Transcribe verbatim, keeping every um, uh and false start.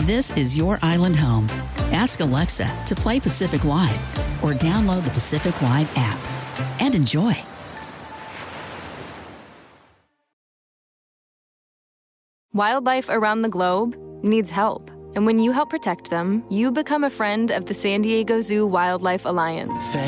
This is your island home. Ask Alexa to play Pacific Live or download the Pacific Live app and enjoy. Wildlife around the globe needs help. And when you help protect them, you become a friend of the San Diego Zoo Wildlife Alliance.